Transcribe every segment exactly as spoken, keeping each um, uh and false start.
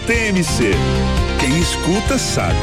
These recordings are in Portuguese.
T M C. Quem escuta sabe.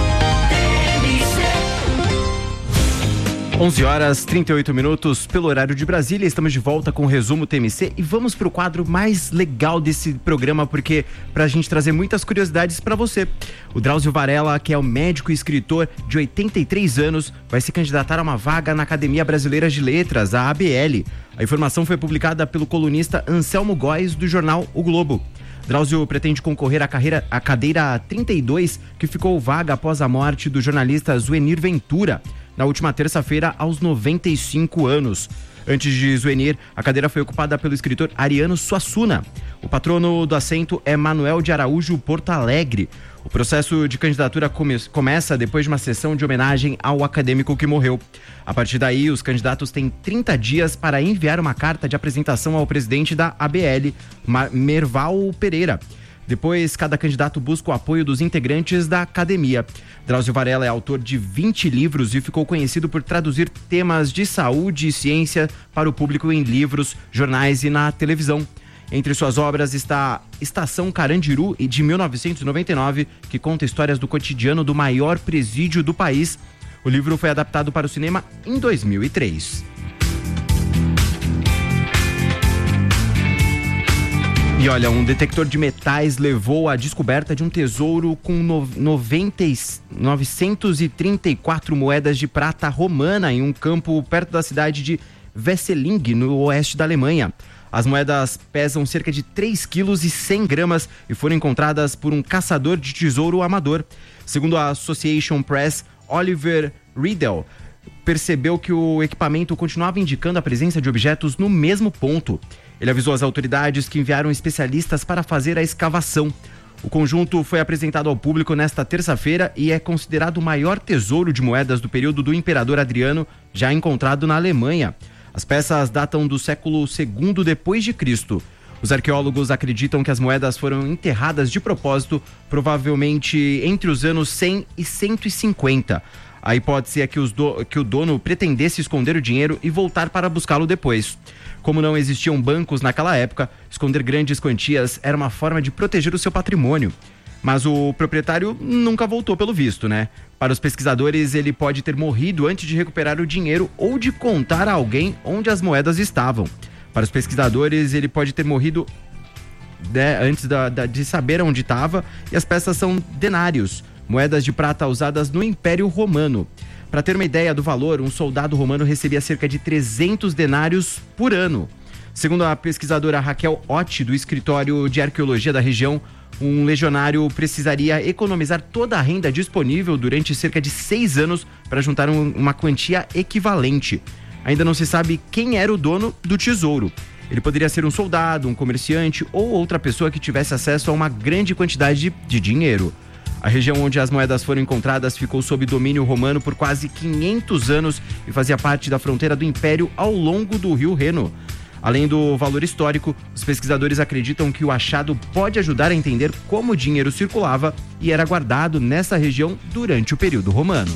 onze horas e trinta e oito minutos pelo horário de Brasília. Estamos de volta com o resumo T M C e vamos para o quadro mais legal desse programa, porque para a gente trazer muitas curiosidades para você. O Drauzio Varela, que é um médico e escritor de oitenta e três anos, vai se candidatar a uma vaga na Academia Brasileira de Letras, a A B L. A informação foi publicada pelo colunista Anselmo Góes, do jornal O Globo. Drauzio pretende concorrer à, carreira, à cadeira trinta e dois, que ficou vaga após a morte do jornalista Zuenir Ventura, na última terça-feira, aos noventa e cinco anos. Antes de Zuenir, a cadeira foi ocupada pelo escritor Ariano Suassuna. O patrono do assento é Manuel de Araújo Porto Alegre. O processo de candidatura come- começa depois de uma sessão de homenagem ao acadêmico que morreu. A partir daí, os candidatos têm trinta dias para enviar uma carta de apresentação ao presidente da A B L, Merval Pereira. Depois, cada candidato busca o apoio dos integrantes da academia. Drauzio Varela é autor de vinte livros e ficou conhecido por traduzir temas de saúde e ciência para o público em livros, jornais e na televisão. Entre suas obras está Estação Carandiru, de mil novecentos e noventa e nove, que conta histórias do cotidiano do maior presídio do país. O livro foi adaptado para o cinema em dois mil e três. E olha, um detector de metais levou à descoberta de um tesouro com noventa, novecentos e trinta e quatro moedas de prata romana em um campo perto da cidade de Wesseling, no oeste da Alemanha. As moedas pesam cerca de três quilos e cem gramas e foram encontradas por um caçador de tesouro amador. Segundo a Association Press, Oliver Riedel percebeu que o equipamento continuava indicando a presença de objetos no mesmo ponto. Ele avisou as autoridades que enviaram especialistas para fazer a escavação. O conjunto foi apresentado ao público nesta terça-feira e é considerado o maior tesouro de moedas do período do Imperador Adriano, já encontrado na Alemanha. As peças datam do século segundo depois de Cristo. Os arqueólogos acreditam que as moedas foram enterradas de propósito, provavelmente entre os anos cem e cento e cinquenta. A hipótese é que, os do, que o dono pretendesse esconder o dinheiro e voltar para buscá-lo depois. Como não existiam bancos naquela época, esconder grandes quantias era uma forma de proteger o seu patrimônio. Mas o proprietário nunca voltou, pelo visto, né? Para os pesquisadores, ele pode ter morrido antes de recuperar o dinheiro ou de contar a alguém onde as moedas estavam. Para os pesquisadores, ele pode ter morrido né, antes da, da, de saber onde estava, e as peças são denários, moedas de prata usadas no Império Romano. Para ter uma ideia do valor, um soldado romano recebia cerca de trezentos denários por ano. Segundo a pesquisadora Raquel Otti, do escritório de arqueologia da região, um legionário precisaria economizar toda a renda disponível durante cerca de seis anos para juntar um, uma quantia equivalente. Ainda não se sabe quem era o dono do tesouro. Ele poderia ser um soldado, um comerciante ou outra pessoa que tivesse acesso a uma grande quantidade de, de dinheiro. A região onde as moedas foram encontradas ficou sob domínio romano por quase quinhentos anos e fazia parte da fronteira do Império ao longo do rio Reno. Além do valor histórico, os pesquisadores acreditam que o achado pode ajudar a entender como o dinheiro circulava e era guardado nessa região durante o período romano.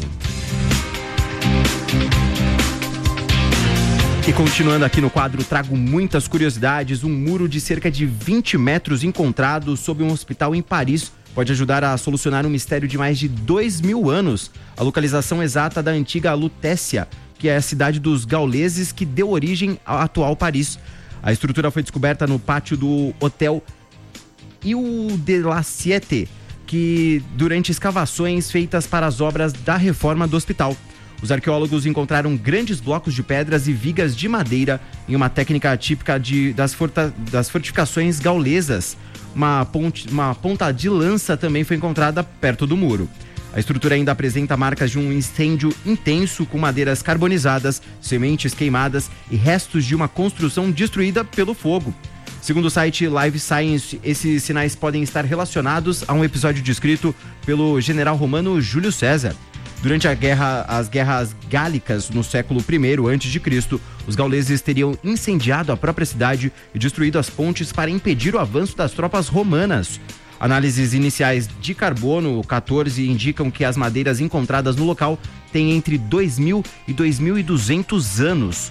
E continuando aqui no quadro, trago muitas curiosidades. Um muro de cerca de vinte metros encontrado sob um hospital em Paris pode ajudar a solucionar um mistério de mais de dois mil anos. A localização exata da antiga Lutécia, que é a cidade dos gauleses que deu origem ao atual Paris. A estrutura foi descoberta no pátio do Hotel Ile de la Cité, que durante escavações feitas para as obras da reforma do hospital. Os arqueólogos encontraram grandes blocos de pedras e vigas de madeira em uma técnica típica de, das, forta, das fortificações gaulesas. Uma, ponte, uma ponta de lança também foi encontrada perto do muro. A estrutura ainda apresenta marcas de um incêndio intenso com madeiras carbonizadas, sementes queimadas e restos de uma construção destruída pelo fogo. Segundo o site Live Science, esses sinais podem estar relacionados a um episódio descrito pelo general romano Júlio César. Durante a guerra, as guerras gálicas no século primeiro antes de Cristo, os gauleses teriam incendiado a própria cidade e destruído as pontes para impedir o avanço das tropas romanas. Análises iniciais de carbono quatorze indicam que as madeiras encontradas no local têm entre dois mil e dois mil e duzentos anos.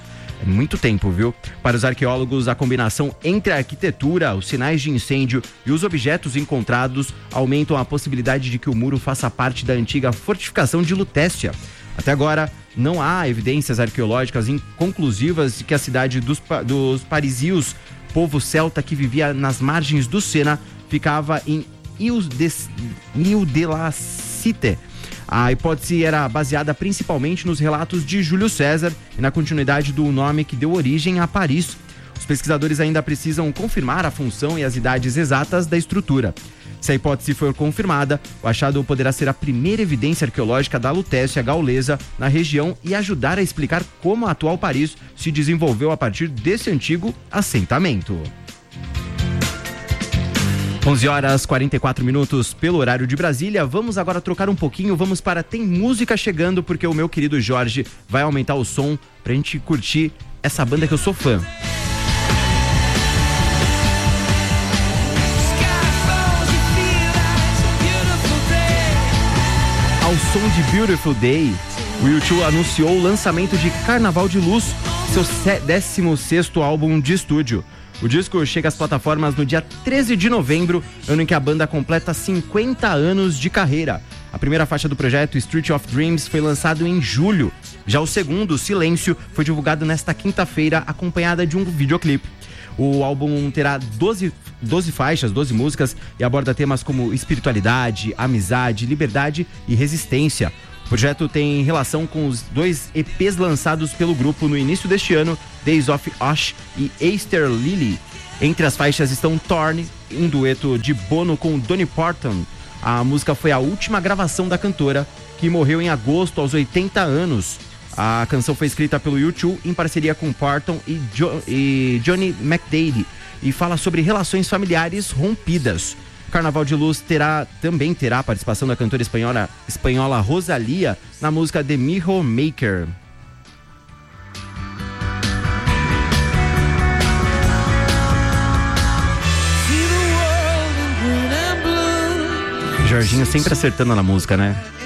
É muito tempo, viu? Para os arqueólogos, a combinação entre a arquitetura, os sinais de incêndio e os objetos encontrados aumentam a possibilidade de que o muro faça parte da antiga fortificação de Lutécia. Até agora, não há evidências arqueológicas inconclusivas de que a cidade dos, dos parisios, povo celta que vivia nas margens do Sena, ficava em Ile de la Cité. A hipótese era baseada principalmente nos relatos de Júlio César e na continuidade do nome que deu origem a Paris. Os pesquisadores ainda precisam confirmar a função e as idades exatas da estrutura. Se a hipótese for confirmada, o achado poderá ser a primeira evidência arqueológica da Lutécia gaulesa na região e ajudar a explicar como a atual Paris se desenvolveu a partir desse antigo assentamento. onze horas e quarenta e quatro minutos pelo horário de Brasília. Vamos agora trocar um pouquinho, vamos para Tem Música Chegando, porque o meu querido Jorge vai aumentar o som pra gente curtir essa banda que eu sou fã. Ao som de Beautiful Day, o U dois anunciou o lançamento de Carnaval de Luz, seu décimo sexto álbum de estúdio. O disco chega às plataformas no dia treze de novembro, ano em que a banda completa cinquenta anos de carreira. A primeira faixa do projeto, Street of Dreams, foi lançado em julho. Já o segundo, Silêncio, foi divulgado nesta quinta-feira, acompanhada de um videoclipe. O álbum terá doze, doze faixas, doze músicas e aborda temas como espiritualidade, amizade, liberdade e resistência. O projeto tem relação com os dois E Pês lançados pelo grupo no início deste ano, Days of Ash e Easter Lily. Entre as faixas estão Torn, um dueto de Bono com Dolly Parton. A música foi a última gravação da cantora, que morreu em agosto aos oitenta anos. A canção foi escrita pelo U dois em parceria com Parton e, jo- e Johnny McDaid e fala sobre relações familiares rompidas. Carnaval de Luz terá, também terá a participação da cantora espanhola, espanhola Rosalía na música The Mirror Maker. Jorginho sempre acertando na música, né?